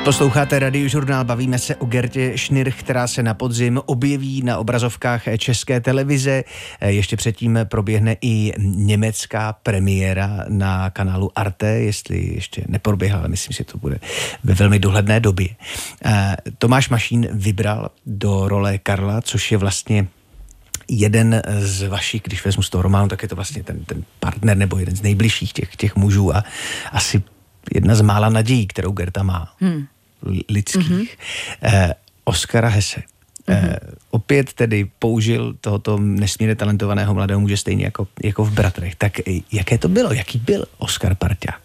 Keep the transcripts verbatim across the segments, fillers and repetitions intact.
Posloucháte Radiožurnál, bavíme se o Gertě Schnirch, která se na podzim objeví na obrazovkách České televize. Ještě předtím proběhne i německá premiéra na kanálu Arte, jestli ještě neproběhla, ale myslím, že to bude ve velmi dohledné době. Tomáš Mašín vybral do role Karla, což je vlastně jeden z vašich, když vezmu z toho románu, tak je to vlastně ten, ten partner nebo jeden z nejbližších těch, těch mužů a asi jedna z mála nadějí, kterou Gerta má. Hmm. lidských. Mm-hmm. Eh, Oskara Hesse. Mm-hmm. Eh, opět tedy použil tohoto nesmírně talentovaného mladého muže stejně jako, jako v Bratrech. Tak jaké to bylo? Jaký byl Oskar parťák?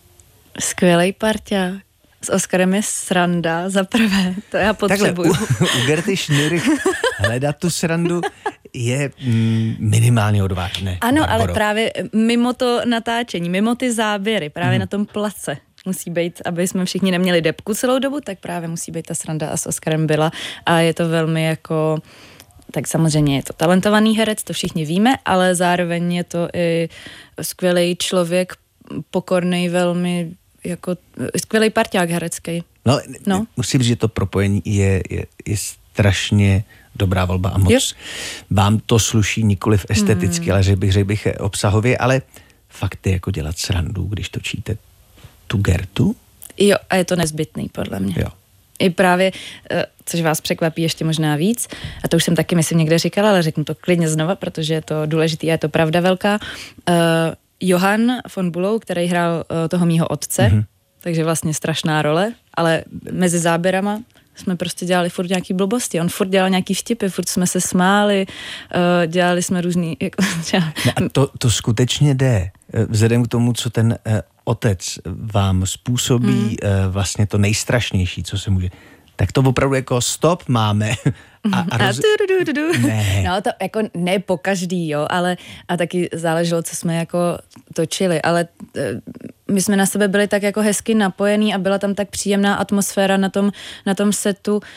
Skvělej parťák. S Oskarem je sranda, za prvé. To já potřebuju. Takhle, u, u Gerty Schnirch hledat tu srandu je mm, minimálně odvážné. Ano, Barbaro. Ale právě mimo to natáčení, mimo ty záběry, právě mm. na tom place musí být, aby jsme všichni neměli depku celou dobu, tak právě musí být ta sranda a s Oskarem byla. A je to velmi jako, tak samozřejmě je to talentovaný herec, to všichni víme, ale zároveň je to i skvělý člověk, pokorný, velmi jako skvělý parťák herecký. No, no. Musím říct, že to propojení je, je, je strašně dobrá volba a moc. Jo. Vám to sluší nikoliv esteticky, hmm. ale řekl bych, řekl bych obsahově, ale fakt je jako dělat srandu, když točíte tu Gertu? Jo, a je to nezbytný, podle mě. Jo. I právě, což vás překvapí ještě možná víc, a to už jsem taky, myslím, někde říkala, ale řeknu to klidně znova, protože je to důležitý a je to pravda velká. Uh, Johann von Bülow, který hrál uh, toho mýho otce, mm-hmm. takže vlastně strašná role, ale mezi záběrama jsme prostě dělali furt nějaký blbosti. On furt dělal nějaký vtipy, furt jsme se smáli, uh, dělali jsme různý... Jako, no to, to skutečně jde. Vzhledem k tomu, co ten uh, otec vám způsobí hmm. uh, vlastně to nejstrašnější, co se může... Tak to opravdu jako stop máme. A, a roz... ne. No to jako ne po každý, jo, ale a taky záleželo, co jsme jako točili, ale uh, my jsme na sebe byli tak jako hezky napojení a byla tam tak příjemná atmosféra na tom, na tom setu, uh,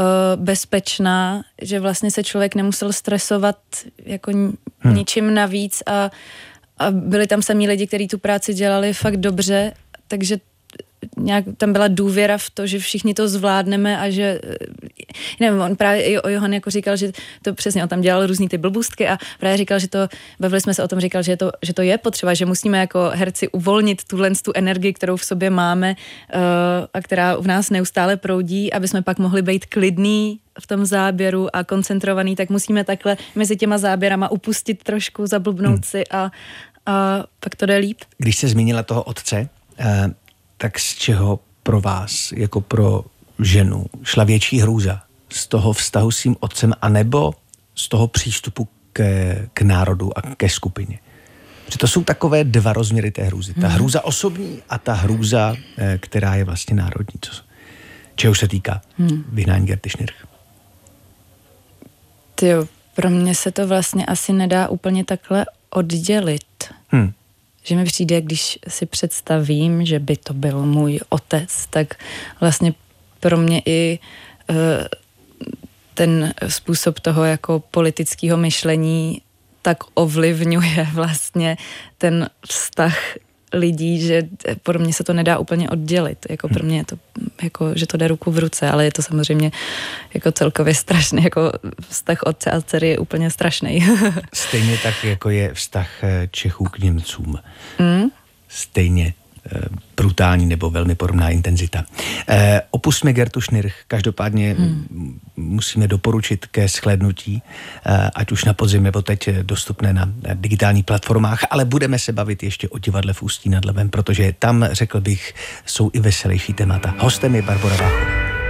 bezpečná, že vlastně se člověk nemusel stresovat jako n- hmm. ničím navíc a, a byli tam samí lidi, kteří tu práci dělali fakt dobře, takže nějak tam byla důvěra v to, že všichni to zvládneme a že, nevím, on právě i o Johan jako říkal, že to přesně, on tam dělal různý ty blbůstky a právě říkal, že to, bavili jsme se o tom, říkal, že to, že to je potřeba, že musíme jako herci uvolnit tuhle tu energii, kterou v sobě máme uh, a která v nás neustále proudí, aby jsme pak mohli být klidný v tom záběru a koncentrovaný, tak musíme takhle mezi těma záběrama upustit trošku, zablbnout hmm. si a, a pak to jde líp. Když se zmínila toho otce, uh... tak z čeho pro vás, jako pro ženu, šla větší hrůza? Z toho vztahu s tím otcem, anebo z toho přístupu k, k národu a ke skupině? Protože to jsou takové dva rozměry té hrůzy. Ta hrůza osobní a ta hrůza, která je vlastně národní. Co, čeho se týká hmm. vyhnání Gerty Schnirch? Tyjo, pro mě se to vlastně asi nedá úplně takhle oddělit. Hmm. Že mi přijde, když si představím, že by to byl můj otec, tak vlastně pro mě i uh, ten způsob toho jako politického myšlení tak ovlivňuje vlastně ten vztah lidí, že pro mě se to nedá úplně oddělit. Jako pro mě je to, jako, že to jde ruku v ruce, ale je to samozřejmě jako celkově strašný. Jako vztah otce a dcery je úplně strašný. Stejně tak, jako je vztah Čechů k Němcům. Mm. Stejně brutální nebo velmi podobná intenzita. E, opustme Gertu Schnirch, každopádně hmm. musíme doporučit ke shlédnutí, e, ať už na podzim nebo teď dostupné na digitálních platformách, ale budeme se bavit ještě o divadle v Ústí nad Labem, protože tam, řekl bych, jsou i veselější témata. Hostem je Barbora Váchová.